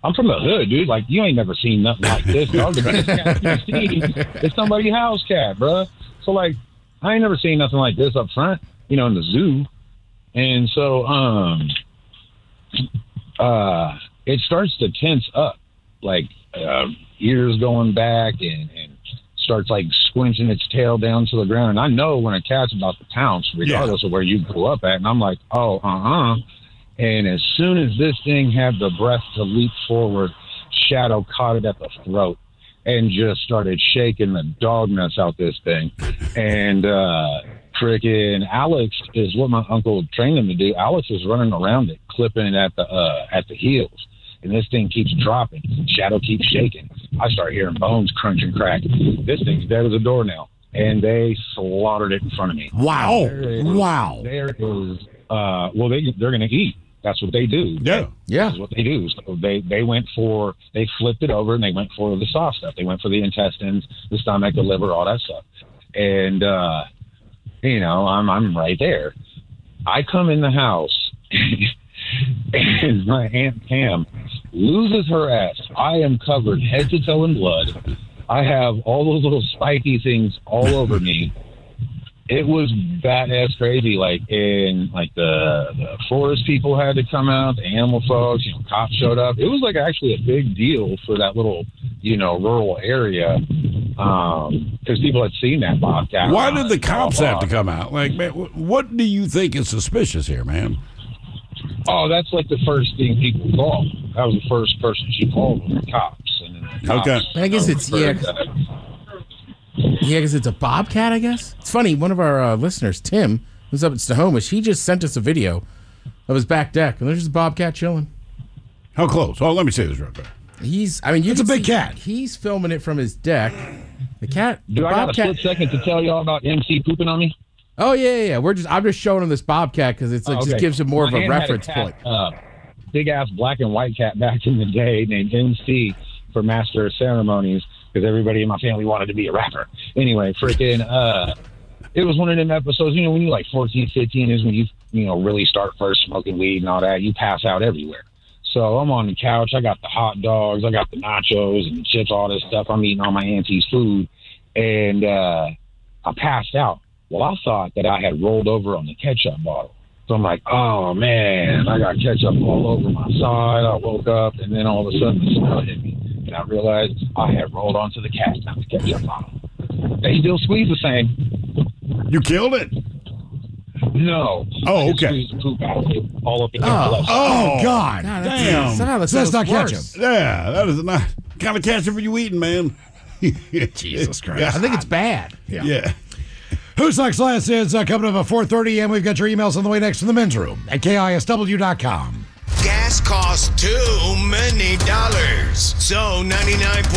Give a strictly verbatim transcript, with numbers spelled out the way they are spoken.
I'm from the hood, dude. Like, you ain't never seen nothing like this, dog. The biggest cat you've seen is somebody's house cat, bro. So, like, I ain't never seen nothing like this up front, you know, in the zoo. And so, um, uh, it starts to tense up, like, uh, ears going back and, and starts, like, squinching its tail down to the ground. And I know when a cat's about to pounce, regardless yeah. of where you grew up at. And I'm like, oh, uh-uh. And as soon as this thing had the breath to leap forward, Shadow caught it at the throat and just started shaking the dog nuts out this thing. And uh, freaking Alex is what my uncle trained him to do. Alex is running around it, clipping it at the uh, at the heels. And this thing keeps dropping. Shadow keeps shaking. I start hearing bones crunch and crack. This thing's dead as a doornail. And they slaughtered it in front of me. Wow. There is, wow. There is, uh, well, they, they're going to eat. That's what they do. Yeah. Yeah. That's what they do. So they, they went for, they flipped it over and they went for the soft stuff. They went for the intestines, the stomach, the liver, all that stuff. And, uh, you know, I'm, I'm right there. I come in the house and my Aunt Pam loses her ass. I am covered head to toe in blood. I have all those little spiky things all over me. It was badass crazy. Like, in like the, the forest people had to come out, the animal folks, you know, cops showed up. It was like actually a big deal for that little, you know, rural area, um, because people had seen that bobcat. Why did the cops have to come out? Like, man, what do you think is suspicious here, man? Oh, that's like the first thing people called. That was the first person she called was the cops. And then the cops, okay, I guess it's yeah. Yeah, because it's a bobcat, I guess. It's funny, one of our uh, listeners, Tim, who's up at Snohomish, he just sent us a video of his back deck, and there's just a bobcat chilling. How close? Oh, let me see this real quick. He's, I mean, you it's a big see, cat. He's filming it from his deck. The cat, Do the I got bobcat, a split second to tell y'all about M C pooping on me? Oh, yeah, yeah, yeah. We're just, I'm just showing him this bobcat because it's like, oh, okay. just gives him more My of a aunt reference had a cat, point. Uh, big-ass black and white cat back in the day named M C for Master of Ceremonies, because everybody in my family wanted to be a rapper. Anyway, freaking, uh, it was one of them episodes, you know, when you're like fourteen, fifteen is when you, you know, really start first smoking weed and all that. You pass out everywhere. So I'm on the couch. I got the hot dogs. I got the nachos and the chips, all this stuff. I'm eating all my auntie's food. And uh, I passed out. Well, I thought that I had rolled over on the ketchup bottle. So I'm like, oh, man, I got ketchup all over my side. I woke up, and then all of a sudden the smell hit me. And I realized I had rolled onto the cat, not the ketchup bottle. They still squeeze the same. You killed it? No. Oh, I okay. squeezed the poop out of it, all up in your Oh, blood. oh, God. God, that's, Damn. Somehow that's, So that's not worse. ketchup. Yeah, that is not kind of ketchup you eating, man. Jesus Christ. I think it's bad. Yeah. yeah. Who's Next Last is uh, coming up at four thirty, and we've got your emails on the way next from the men's room at K I S W dot com. Gas costs too many dollars. So ninety-nine